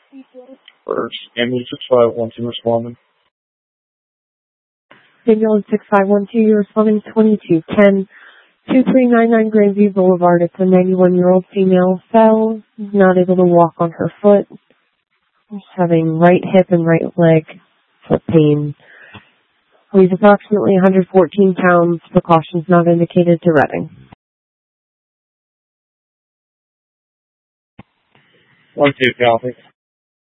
First, ambulance 6512 responding. Ambulance 6512, you're responding 2210 2399 Grandview Boulevard. It's a 91-year-old female, fell, not able to walk on her foot. She's having right hip and right leg foot pain. Weighs approximately 114 pounds. Precautions not indicated to Reading. 1-2, copy.